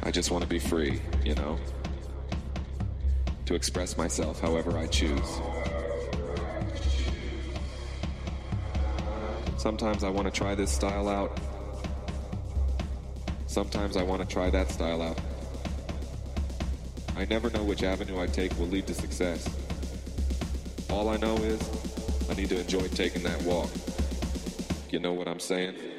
I just want to be free, you know? To express myself however I choose. Sometimes I want to try this style out. Sometimes I want to try that style out. I never know which avenue I take will lead to success. All I know is I need to enjoy taking that walk. You know what I'm saying?